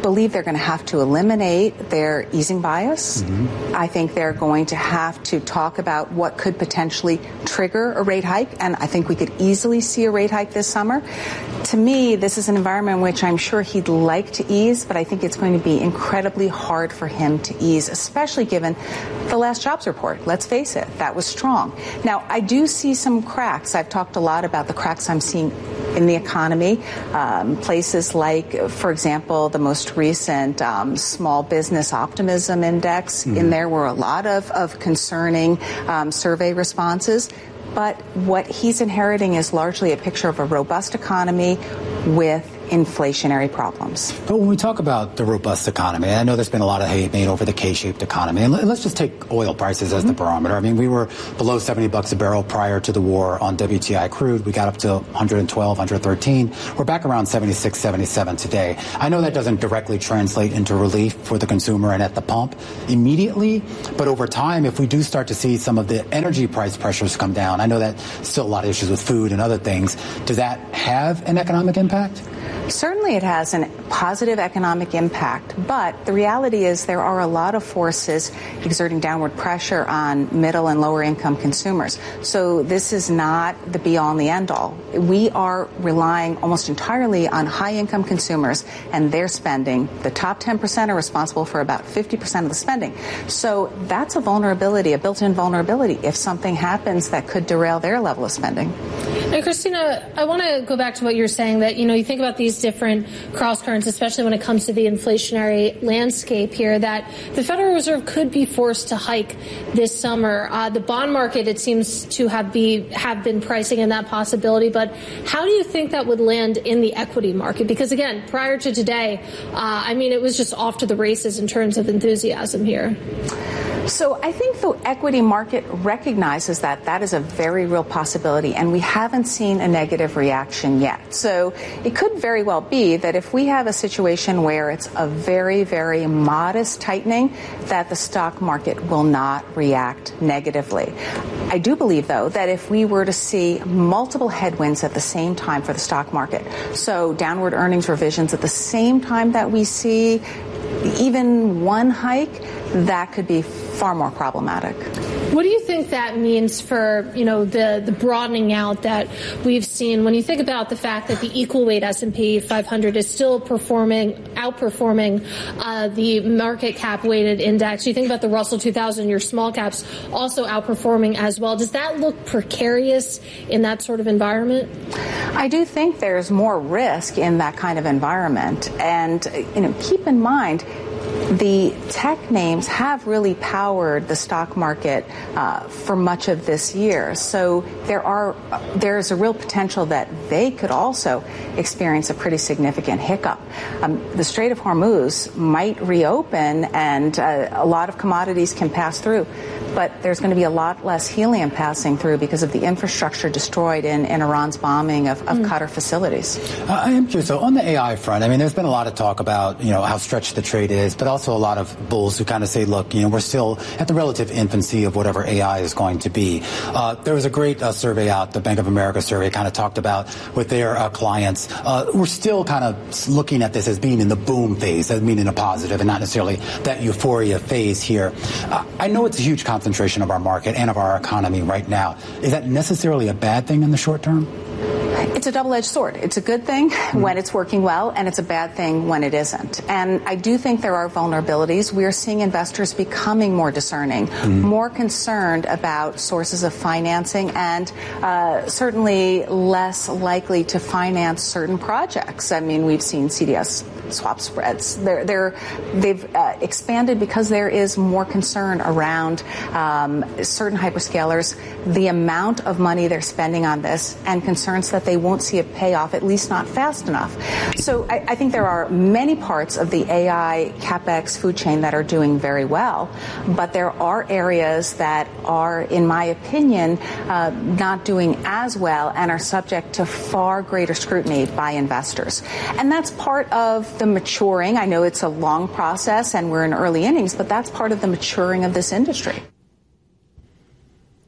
believe they're going to have to eliminate their easing bias. Mm-hmm. I think they're going to have to talk about what could potentially trigger a rate hike, and I think we could easily see a rate hike this summer. To me, this is an environment in which I'm sure he'd like to ease, but I think it's going to be incredibly hard for him to ease, especially given the last jobs report. Let's face it, that was strong. Now, I do see some cracks. I've talked a lot about the cracks I'm seeing in the economy. Um, places like, for example, the most recent um, small business optimism index. Mm-hmm. In there were a lot of, of concerning um, survey responses. But what he's inheriting is largely a picture of a robust economy with inflationary problems. But when we talk about the robust economy, I know there's been a lot of hate made over the K-shaped economy. And let's just take oil prices as mm-hmm. the barometer. I mean, we were below seventy bucks a barrel prior to the war on W T I crude. We got up to one twelve, one thirteen. We're back around seventy-six, seventy-seven today. I know that doesn't directly translate into relief for the consumer and at the pump immediately, but over time, if we do start to see some of the energy price pressures come down, I know that still a lot of issues with food and other things. Does that have an economic impact? Certainly it has a positive economic impact, but the reality is there are a lot of forces exerting downward pressure on middle and lower income consumers. So this is not the be-all and the end-all. We are relying almost entirely on high-income consumers and their spending. The top ten percent are responsible for about fifty percent of the spending. So that's a vulnerability, a built-in vulnerability if something happens that could derail their level of spending. And Christina, I want to go back to what you're saying, that, you know, you think about these different cross currents, especially when it comes to the inflationary landscape here, that the Federal Reserve could be forced to hike this summer. Uh, the bond market, it seems to have be have been pricing in that possibility. But how do you think that would land in the equity market? Because, again, prior to today, uh, I mean, it was just off to the races in terms of enthusiasm here. So I think the equity market recognizes that that is a very real possibility, and we haven't seen a negative reaction yet. So it could very well be that if we have a situation where it's a very, very modest tightening, that the stock market will not react negatively. I do believe, though, that if we were to see multiple headwinds at the same time for the stock market, so downward earnings revisions at the same time that we see even one hike, that could be far more problematic. What do you think that means for, you know, the, the broadening out that we've seen when you think about the fact that the equal weight S and P five hundred is still performing, outperforming uh, the market cap weighted index? You think about the Russell two thousand, your small caps also outperforming as well. Does that look precarious in that sort of environment? I do think there's more risk in that kind of environment. And, you know, keep in mind, the tech names have really powered the stock market uh, for much of this year. So there are there's a real potential that they could also experience a pretty significant hiccup. Um, the Strait of Hormuz might reopen and uh, a lot of commodities can pass through, but there's going to be a lot less helium passing through because of the infrastructure destroyed in, in Iran's bombing of, of mm. Qatar facilities. Uh, I am curious. So on the A I front, I mean, there's been a lot of talk about, you know, how stretched the trade is, but also a lot of bulls who kind of say, look, you know, we're still at the relative infancy of whatever A I is going to be. Uh, there was a great uh, survey out, the Bank of America survey kind of talked about with their uh, clients. Uh, we're still kind of looking at this as being in the boom phase, as meaning a positive and not necessarily that euphoria phase here. Uh, I know it's a huge concentration of our market and of our economy right now. Is that necessarily a bad thing in the short term? It's a double-edged sword. It's a good thing mm-hmm. when it's working well, and it's a bad thing when it isn't. And I do think there are vulnerabilities. We are seeing investors becoming more discerning, mm-hmm. more concerned about sources of financing, and uh, certainly less likely to finance certain projects. I mean, we've seen C D S swap spreads. They're, they're, they've uh, expanded because there is more concern around um, certain hyperscalers, the amount of money they're spending on this, and concerns that they won't see a payoff, at least not fast enough. So I, I think there are many parts of the A I CapEx food chain that are doing very well, but there are areas that are, in my opinion, uh, not doing as well and are subject to far greater scrutiny by investors. And that's part of the maturing. I know it's a long process and we're in early innings, but that's part of the maturing of this industry.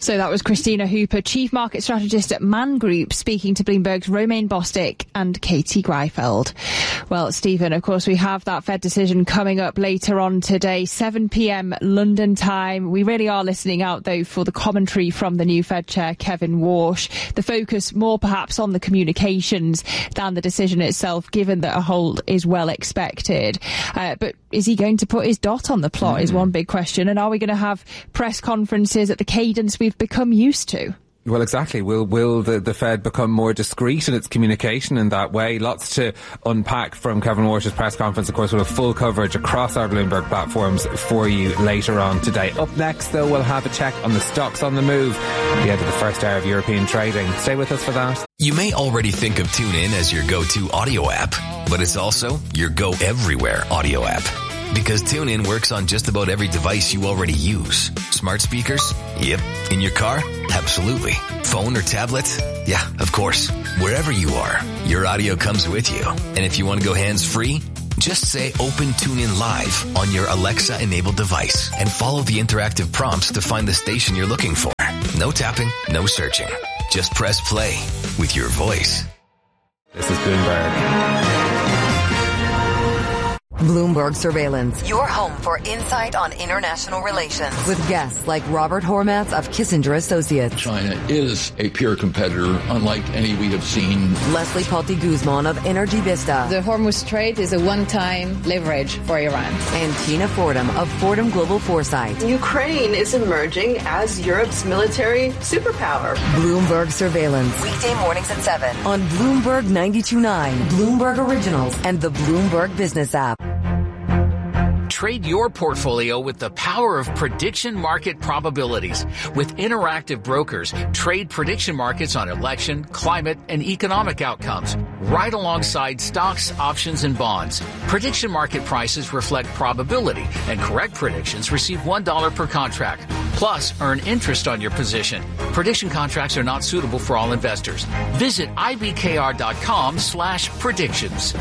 So that was Christina Hooper, Chief Market Strategist at Man Group, speaking to Bloomberg's Romain Bostick and Katie Greifeld. Well, Stephen, of course, we have that Fed decision coming up later on today, seven p.m. London time. We really are listening out, though, for the commentary from the new Fed Chair, Kevin Warsh. The focus more perhaps on the communications than the decision itself, given that a hold is well expected. Uh, but is he going to put his dot on the plot mm. is one big question. And are we going to have press conferences at the cadence we've become used to? Well, exactly. Will will the, the Fed become more discreet in its communication in that way? Lots to unpack from Kevin Warsh's press conference. Of course, we'll have full coverage across our Bloomberg platforms for you later on today. Up next, though, we'll have a check on the stocks on the move at the end of the first hour of European trading. Stay with us for that. You may already think of TuneIn as your go-to audio app, but it's also your go-everywhere audio app. Because TuneIn works on just about every device you already use. Smart speakers? Yep. In your car? Absolutely. Phone or tablet? Yeah, of course. Wherever you are, your audio comes with you. And if you want to go hands-free, just say Open TuneIn Live on your Alexa-enabled device and follow the interactive prompts to find the station you're looking for. No tapping, no searching. Just press play with your voice. This is Bloomberg. Bloomberg Surveillance, your home for insight on international relations. With guests like Robert Hormats of Kissinger Associates. China is a peer competitor, unlike any we have seen. Leslie Palti Guzman of Energy Vista. The Hormuz Strait is a one-time leverage for Iran. And Tina Fordham of Fordham Global Foresight. Ukraine is emerging as Europe's military superpower. Bloomberg Surveillance. Weekday mornings at seven on Bloomberg ninety-two point nine, Bloomberg Originals, and the Bloomberg Business app. Trade your portfolio with the power of prediction market probabilities. With Interactive Brokers, trade prediction markets on election, climate, and economic outcomes, right alongside stocks, options, and bonds. Prediction market prices reflect probability, and correct predictions receive one dollar per contract. Plus, earn interest on your position. Prediction contracts are not suitable for all investors. Visit ibkr.com slash predictions.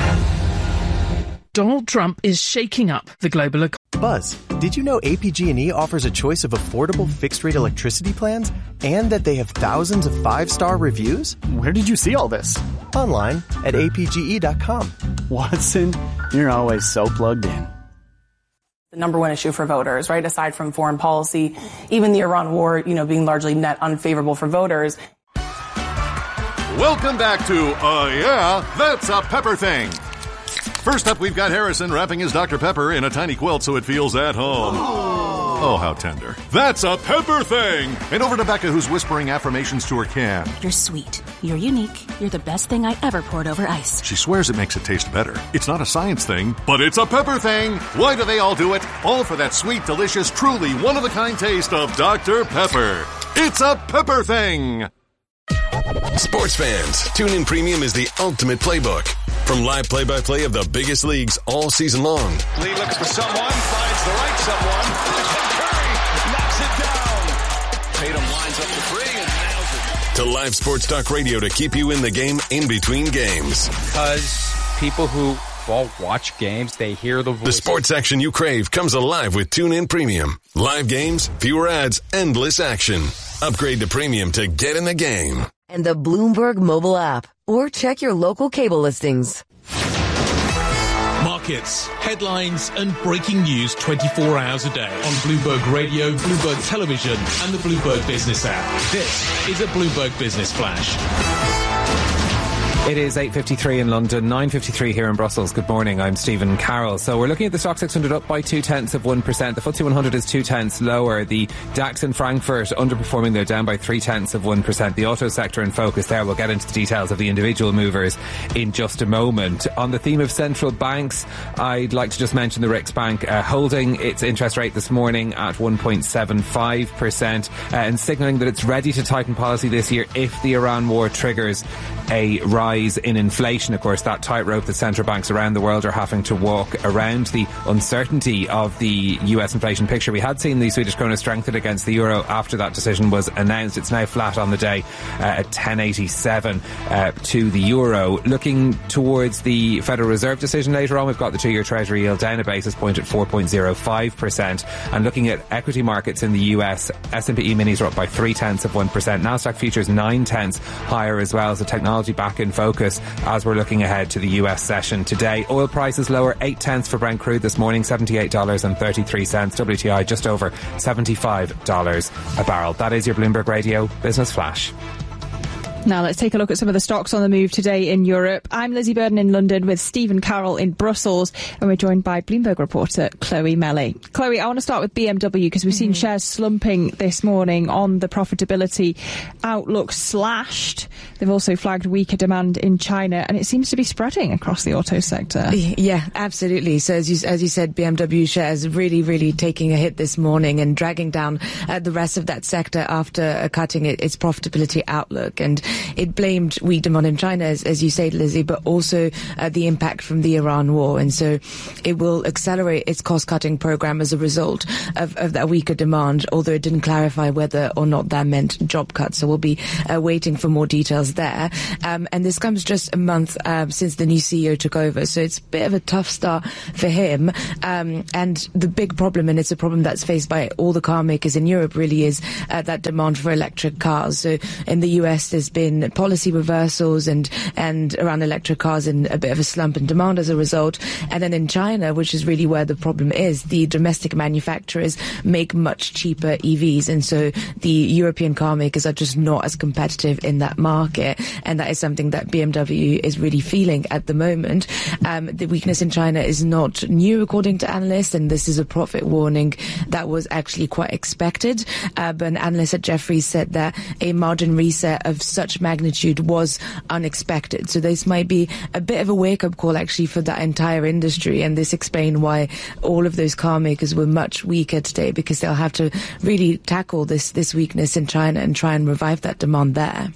Donald Trump is shaking up the global economy. Buzz, did you know A P G and E offers a choice of affordable fixed-rate electricity plans and that they have thousands of five-star reviews? Where did you see all this? Online at A P G E dot com. Watson, you're always so plugged in. The number one issue for voters, right? Aside from foreign policy, even the Iran war, you know, being largely net unfavorable for voters. Welcome back to, uh, yeah, that's a Pepper Thing. First up, we've got Harrison wrapping his Doctor Pepper in a tiny quilt so it feels at home. Oh, how tender. That's a Pepper Thing! And over to Becca, who's whispering affirmations to her can. You're sweet. You're unique. You're the best thing I ever poured over ice. She swears it makes it taste better. It's not a science thing, but it's a Pepper Thing! Why do they all do it? All for that sweet, delicious, truly one-of-a-kind taste of Doctor Pepper. It's a Pepper Thing! Sports fans, TuneIn Premium is the ultimate playbook. From live play-by-play of the biggest leagues all season long. Lee looks for someone, finds the right someone, and Curry knocks it down. Tatum lines up the three and nails it. To live sports talk radio to keep you in the game in between games. Because people who well, watch games, they hear the voice. The sports action you crave comes alive with TuneIn Premium. Live games, fewer ads, endless action. Upgrade to Premium to get in the game. And the Bloomberg mobile app. Or check your local cable listings. Markets, headlines, and breaking news twenty-four hours a day on Bloomberg Radio, Bloomberg Television, and the Bloomberg Business app. This is a Bloomberg Business Flash. It is eight fifty-three in London, nine fifty-three here in Brussels. Good morning, I'm Stephen Carroll. So we're looking at the Stock six hundred up by two-tenths of one percent. The F T S E one hundred is two-tenths lower. The DAX in Frankfurt underperforming there, down by three-tenths of one percent. The auto sector in focus there. We'll get into the details of the individual movers in just a moment. On the theme of central banks, I'd like to just mention the Riksbank uh, holding its interest rate this morning at one point seven five percent uh, and signalling that it's ready to tighten policy this year if the Iran war triggers a rise rise in inflation. Of course, that tightrope that central banks around the world are having to walk around the uncertainty of the U S inflation picture. We had seen the Swedish krona strengthen against the euro after that decision was announced. It's now flat on the day uh, at ten eighty-seven uh, to the euro. Looking towards the Federal Reserve decision later on, we've got the two-year Treasury yield down a basis point at four point oh five percent. And looking at equity markets in the U S, S and P E-minis are up by three tenths of one percent. Nasdaq futures nine tenths higher as well. So technology back in focus as we're looking ahead to the U S session today. Oil prices lower eight tenths for Brent crude this morning, seventy-eight dollars and thirty-three cents. W T I just over seventy-five dollars a barrel. That is your Bloomberg Radio Business Flash. Now let's take a look at some of the stocks on the move today in Europe. I'm Lizzie Burden in London with Stephen Carroll in Brussels, and we're joined by Bloomberg reporter Chloe Melly. Chloe, I want to start with B M W because we've seen mm-hmm. shares slumping this morning on the profitability outlook slashed. They've also flagged weaker demand in China, and it seems to be spreading across the auto sector. Yeah, absolutely. So as you, as you said, B M W shares really, really taking a hit this morning and dragging down uh, the rest of that sector after uh, cutting it, its profitability outlook. And it blamed weak demand in China, as, as you said, Lizzie, but also uh, the impact from the Iran war. And so it will accelerate its cost-cutting program as a result of, of that weaker demand, although it didn't clarify whether or not that meant job cuts. So we'll be uh, waiting for more details there. Um, and this comes just a month um, since the new C E O took over. So it's a bit of a tough start for him. Um, and the big problem, and it's a problem that's faced by all the car makers in Europe, really is uh, that demand for electric cars. So in the U S, there's been policy reversals and and around electric cars and a bit of a slump in demand as a result. And then in China, which is really where the problem is, the domestic manufacturers make much cheaper E Vs, and so the European car makers are just not as competitive in that market, and that is something that B M W is really feeling at the moment. Um, the weakness in China is not new, according to analysts, and this is a profit warning that was actually quite expected. Uh, but an analyst at Jefferies said that a margin reset of such magnitude was unexpected. So this might be a bit of a wake-up call actually for that entire industry, and this explains why all of those car makers were much weaker today, because they'll have to really tackle this this weakness in China and try and revive that demand there.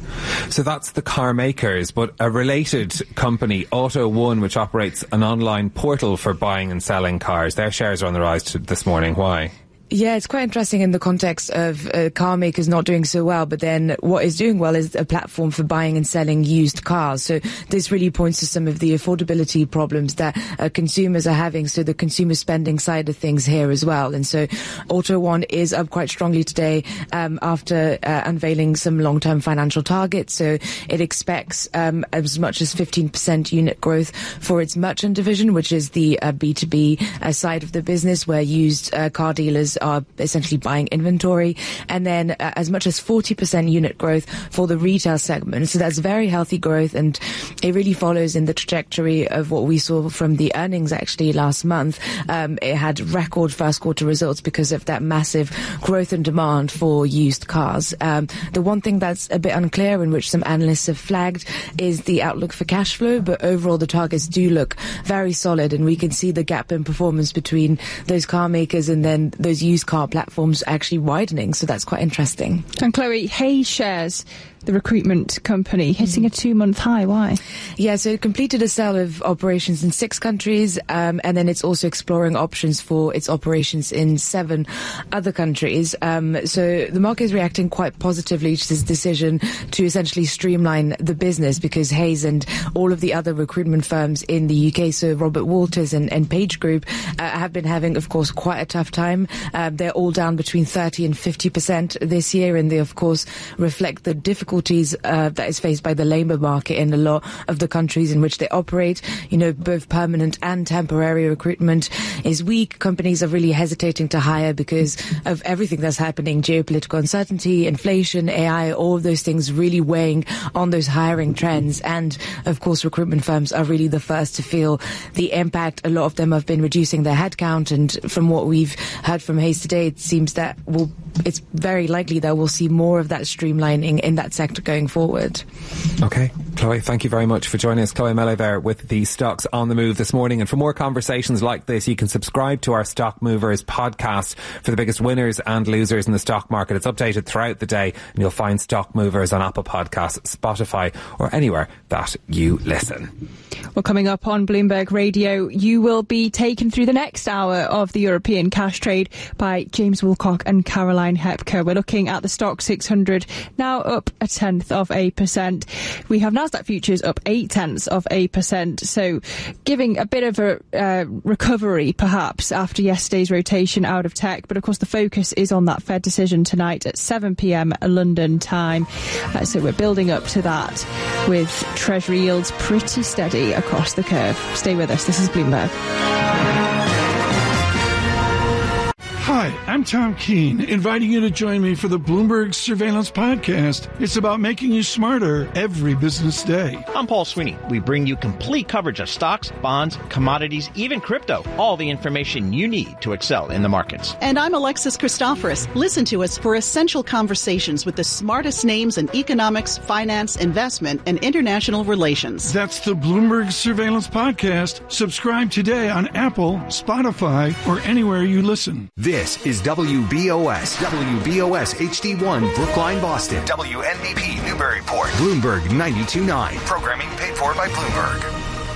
So that's the car makers, but a related company, Auto One, which operates an online portal for buying and selling cars, their shares are on the rise to this morning. Why? Yeah, it's quite interesting in the context of uh, car makers not doing so well, but then what is doing well is a platform for buying and selling used cars. So this really points to some of the affordability problems that uh, consumers are having, so the consumer spending side of things here as well. And so Auto One is up quite strongly today um, after uh, unveiling some long-term financial targets. So it expects um, as much as fifteen percent unit growth for its merchant division, which is the uh, B two B uh, side of the business, where used uh, car dealers are essentially buying inventory, and then uh, as much as forty percent unit growth for the retail segment. So that's very healthy growth, and it really follows in the trajectory of what we saw from the earnings actually last month. Um, it had record first quarter results because of that massive growth and demand for used cars. Um, the one thing that's a bit unclear, and which some analysts have flagged, is the outlook for cash flow, but overall the targets do look very solid, and we can see the gap in performance between those car makers and then those used car platforms actually widening, so that's quite interesting. And Chloe, Hayes shares, the recruitment company, hitting a two-month high. Why? Yeah, so it completed a sale of operations in six countries, um, and then it's also exploring options for its operations in seven other countries. Um, so the market is reacting quite positively to this decision to essentially streamline the business, because Hayes and all of the other recruitment firms in the U K, so Robert Walters and, and Page Group, uh, have been having, of course, quite a tough time. Uh, they're all down between thirty and fifty percent this year, and they, of course, reflect the difficulties Uh, that is faced by the labour market in a lot of the countries in which they operate. You know, both permanent and temporary recruitment is weak. Companies are really hesitating to hire because of everything that's happening: geopolitical uncertainty, inflation, A I, all of those things really weighing on those hiring trends. And of course, recruitment firms are really the first to feel the impact. A lot of them have been reducing their headcount, and from what we've heard from Hayes today, it seems that we'll, it's very likely that we'll see more of that streamlining in that sector going forward. Okay. Chloe, thank you very much for joining us. Chloe Mello there with the stocks on the move this morning. And for more conversations like this, you can subscribe to our Stock Movers podcast for the biggest winners and losers in the stock market. It's updated throughout the day, and you'll find Stock Movers on Apple Podcasts, Spotify, or anywhere that you listen. Well, coming up on Bloomberg Radio, you will be taken through the next hour of the European cash trade by James Woolcock and Caroline Hepker. We're looking at the stock six hundred, now up a tenth of a percent. We have Nasdaq futures up eight tenths of a percent, so giving a bit of a uh, recovery perhaps after yesterday's rotation out of tech. But of course the focus is on that Fed decision tonight at seven p.m. London time. Uh, so we're building up to that with Treasury yields pretty steady across the curve. Stay with us. This is Bloomberg. Hi, I'm Tom Keene, inviting you to join me for the Bloomberg Surveillance Podcast. It's about making you smarter every business day. I'm Paul Sweeney. We bring you complete coverage of stocks, bonds, commodities, even crypto. All the information you need to excel in the markets. And I'm Alexis Christoforous. Listen to us for essential conversations with the smartest names in economics, finance, investment, and international relations. That's the Bloomberg Surveillance Podcast. Subscribe today on Apple, Spotify, or anywhere you listen. This is W B O S, W B O S H D one, Brookline, Boston. W N B P, Newburyport. Bloomberg ninety-two point nine. Programming paid for by Bloomberg.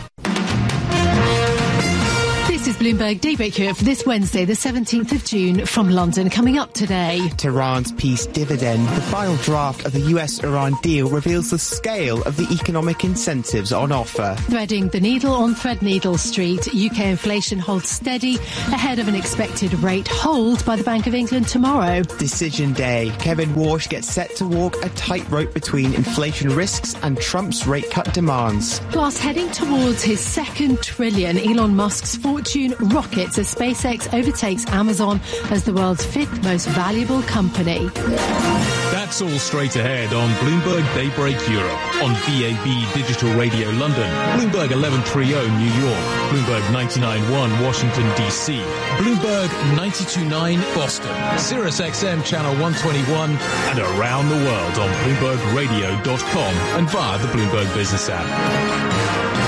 This is Bloomberg Daybreak Europe for this Wednesday, the seventeenth of June, from London. Coming up today, Tehran's peace dividend. The final draft of the U S Iran deal reveals the scale of the economic incentives on offer. Threading the needle on Threadneedle Street, U K inflation holds steady ahead of an expected rate hold by the Bank of England tomorrow. Decision day. Kevin Walsh gets set to walk a tightrope between inflation risks and Trump's rate cut demands. Plus, heading towards his second trillion, Elon Musk's fortune rockets as SpaceX overtakes Amazon as the world's fifth most valuable company. That's all straight ahead on Bloomberg Daybreak Europe, on V A B Digital Radio London, Bloomberg eleven thirty New York, Bloomberg ninety-nine point one Washington D C, Bloomberg ninety-two point nine Boston, Sirius X M Channel one twenty-one, and around the world on Bloomberg Radio dot com and via the Bloomberg Business app.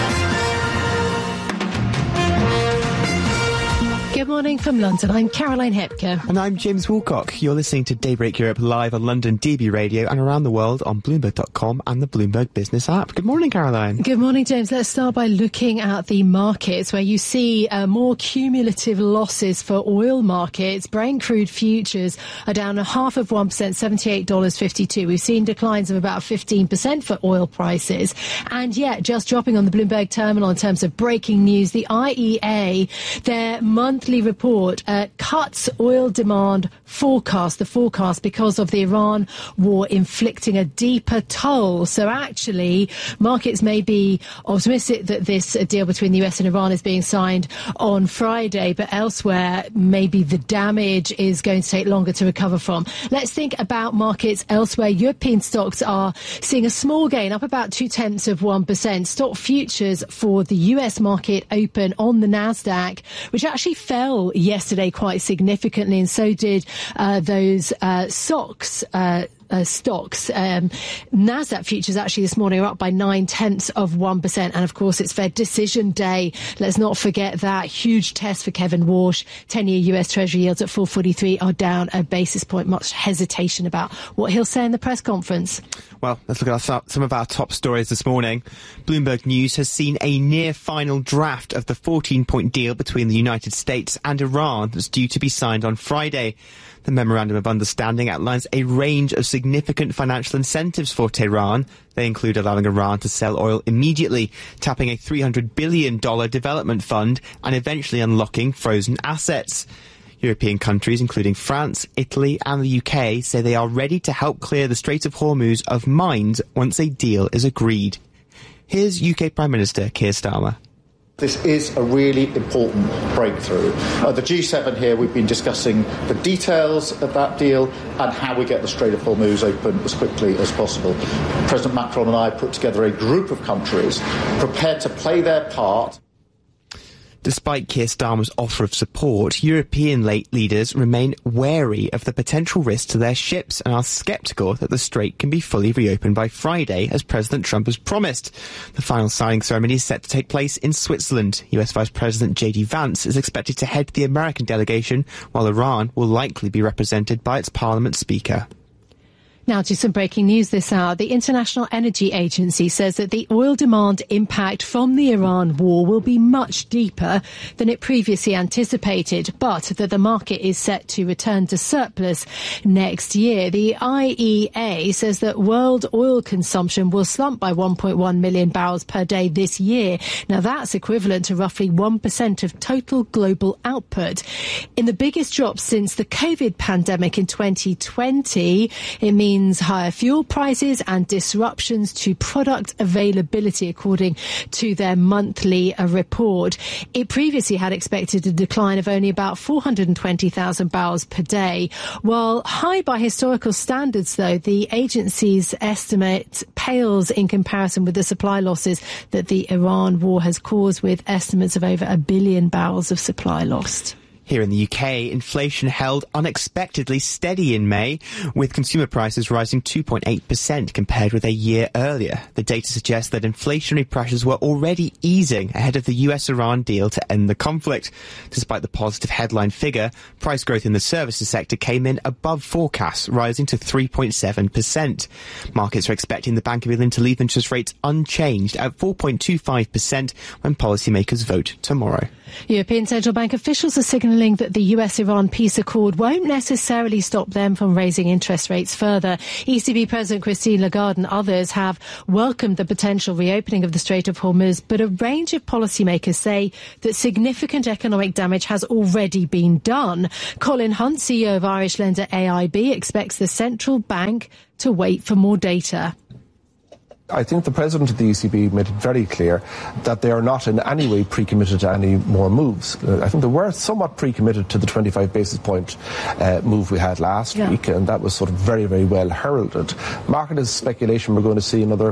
Good morning from London. I'm Caroline Hepker. And I'm James Woolcock. You're listening to Daybreak Europe live on London D B Radio and around the world on Bloomberg dot com and the Bloomberg Business app. Good morning, Caroline. Good morning, James. Let's start by looking at the markets, where you see uh, more cumulative losses for oil markets. Brent crude futures are down a half of one percent, seventy-eight dollars fifty-two. We've seen declines of about fifteen percent for oil prices. And yet, just dropping on the Bloomberg terminal in terms of breaking news, the I E A, their monthly report uh, cuts oil demand forecast, the forecast because of the Iran war inflicting a deeper toll. So actually, markets may be optimistic that this deal between the U S and Iran is being signed on Friday, but elsewhere, maybe the damage is going to take longer to recover from. Let's think about markets elsewhere. European stocks are seeing a small gain, up about two tenths of one percent. Stock futures for the U S market open on the Nasdaq, which actually fell yesterday quite significantly, and so did uh, those uh, S O X uh, Uh, stocks. Um, Nasdaq futures actually this morning are up by nine tenths of one percent. And of course, it's Fed decision day. Let's not forget that huge test for Kevin Walsh. ten-year U S Treasury yields at four forty-three are down a basis point. Much hesitation about what he'll say in the press conference. Well, let's look at our, some of our top stories this morning. Bloomberg News has seen a near final draft of the fourteen-point deal between the United States and Iran that's due to be signed on Friday. The Memorandum of Understanding outlines a range of significant financial incentives for Tehran. They include allowing Iran to sell oil immediately, tapping a three hundred billion dollars development fund, and eventually unlocking frozen assets. European countries, including France, Italy and the U K, say they are ready to help clear the Strait of Hormuz of mines once a deal is agreed. Here's U K Prime Minister Keir Starmer. This is a really important breakthrough. At the G seven here, we've been discussing the details of that deal and how we get the Strait of Hormuz open as quickly as possible. President Macron and I put together a group of countries prepared to play their part. Despite Keir Starmer's offer of support, European late leaders remain wary of the potential risk to their ships and are sceptical that the strait can be fully reopened by Friday, as President Trump has promised. The final signing ceremony is set to take place in Switzerland. U S Vice President J D Vance is expected to head the American delegation, while Iran will likely be represented by its parliament speaker. Now to some breaking news this hour. The International Energy Agency says that the oil demand impact from the Iran war will be much deeper than it previously anticipated, but that the market is set to return to surplus next year. The I E A says that world oil consumption will slump by one point one million barrels per day this year. Now that's equivalent to roughly one percent of total global output. In the biggest drop since the COVID pandemic in twenty twenty, it means higher fuel prices and disruptions to product availability, according to their monthly uh, report. It previously had expected a decline of only about four hundred twenty thousand barrels per day. While high by historical standards, though, the agency's estimate pales in comparison with the supply losses that the Iran war has caused, with estimates of over a billion barrels of supply lost. Here in the U K, inflation held unexpectedly steady in May, with consumer prices rising two point eight percent compared with a year earlier. The data suggests that inflationary pressures were already easing ahead of the U S Iran deal to end the conflict. Despite the positive headline figure, price growth in the services sector came in above forecasts, rising to three point seven percent. Markets are expecting the Bank of England to leave interest rates unchanged at four point two five percent when policymakers vote tomorrow. European Central Bank officials are signalling that the U S-Iran peace accord won't necessarily stop them from raising interest rates further. E C B President Christine Lagarde and others have welcomed the potential reopening of the Strait of Hormuz, but a range of policymakers say that significant economic damage has already been done. Colin Hunt, C E O of Irish lender A I B, expects the central bank to wait for more data. I think the President of the E C B made it very clear that they are not in any way pre-committed to any more moves. Uh, I think they were somewhat pre-committed to the twenty-five basis point uh, move we had last yeah. week, and that was sort of very, very well heralded. Market is speculation we're going to see another